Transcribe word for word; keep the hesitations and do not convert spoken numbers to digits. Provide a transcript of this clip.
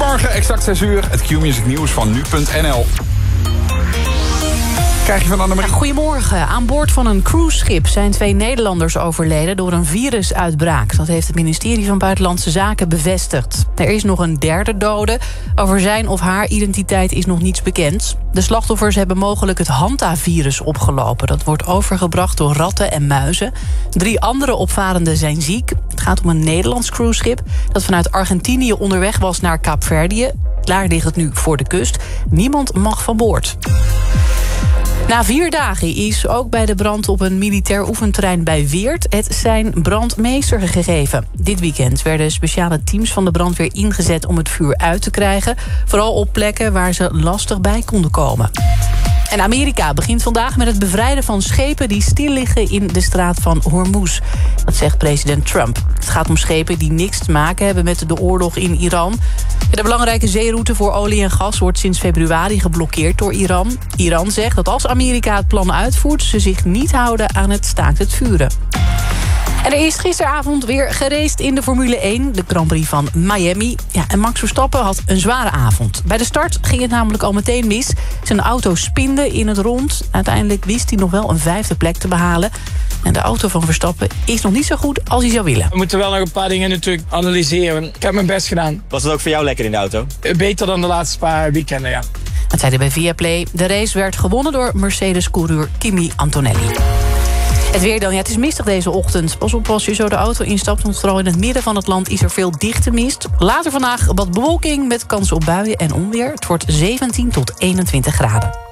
Goedemorgen, exact zes uur. Het Q-Music nieuws van nu punt n l. Krijg je van Annemarie? Ja, goedemorgen. Aan boord van een cruiseschip zijn twee Nederlanders overleden door een virusuitbraak. Dat heeft het ministerie van Buitenlandse Zaken bevestigd. Er is nog een derde dode. Over zijn of haar identiteit is nog niets bekend. De slachtoffers hebben mogelijk het Hantavirus opgelopen. Dat wordt overgebracht door ratten en muizen. Drie andere opvarenden zijn ziek. Het gaat om een Nederlands cruiseschip dat vanuit Argentinië onderweg was naar Kaapverdië. Daar ligt het nu voor de kust. Niemand mag van boord. Na vier dagen is ook bij de brand op een militair oefenterrein bij Weert het zijn brandmeester gegeven. Dit weekend werden speciale teams van de brandweer ingezet om het vuur uit te krijgen. Vooral op plekken waar ze lastig bij konden komen. En Amerika begint vandaag met het bevrijden van schepen die stil liggen in de straat van Hormuz. Dat zegt president Trump. Het gaat om schepen die niks te maken hebben met de oorlog in Iran. De belangrijke zeeroute voor olie en gas wordt sinds februari geblokkeerd door Iran. Iran zegt dat als Amerika het plan uitvoert, ze zich niet houden aan het staakt het vuren. En er is gisteravond weer geraced in de Formule één, de Grand Prix van Miami. Ja, en Max Verstappen had een zware avond. Bij de start ging het namelijk al meteen mis. Zijn auto spinde in het rond. Uiteindelijk wist hij nog wel een vijfde plek te behalen. En de auto van Verstappen is nog niet zo goed als hij zou willen. We moeten wel nog een paar dingen natuurlijk analyseren. Ik heb mijn best gedaan. Was het ook voor jou lekker in de auto? Beter dan de laatste paar weekenden, ja. Dat zei hij bij Viaplay. De race werd gewonnen door Mercedes-coureur Kimi Antonelli. Het weer dan. Ja, het is mistig deze ochtend. Pas op als je zo de auto instapt, want vooral in het midden van het land is er veel dichte mist. Later vandaag wat bewolking met kans op buien en onweer. Het wordt zeventien tot eenentwintig graden.